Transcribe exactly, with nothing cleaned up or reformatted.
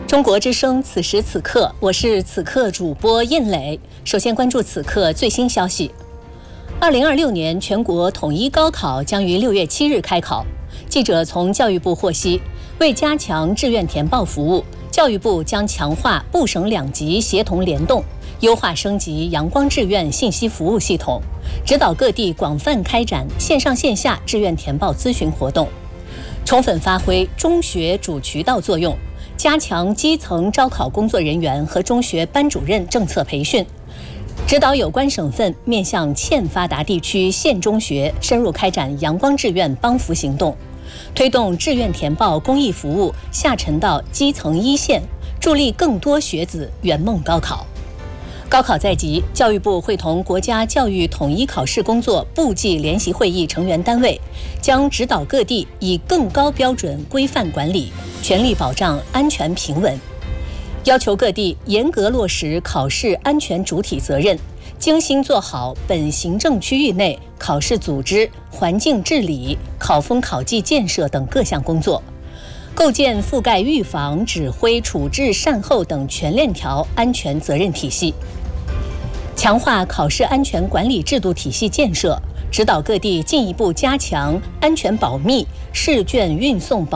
中国之声，此时此刻，我是此刻主播印磊。首先关注此刻最新消息。二零二六年全国统一高考将于六月七日开考。记者从教育部获悉，为加强志愿填报服务，教育部将强化部省两级协同联动，优化升级阳光志愿信息服务系统，指导各地广泛开展线上线下志愿填报咨询活动，充分发挥中学主渠道作用，加强基层招考工作人员和中学班主任政策培训，指导有关省份面向欠发达地区县中学深入开展阳光志愿帮扶行动，推动志愿填报公益服务下沉到基层一线，助力更多学子圆梦高考。高考在即，教育部会同国家教育统一考试工作部际联席会议成员单位，将指导各地以更高标准规范管理，全力保障安全平稳，要求各地严格落实考试安全主体责任，精心做好本行政区域内考试组织、环境治理、考风考纪建设等各项工作，构建覆盖预防、指挥、处置、善后等全链条安全责任体系，强化考试安全管理制度体系建设，指导各地进一步加强安全保密、试卷运送保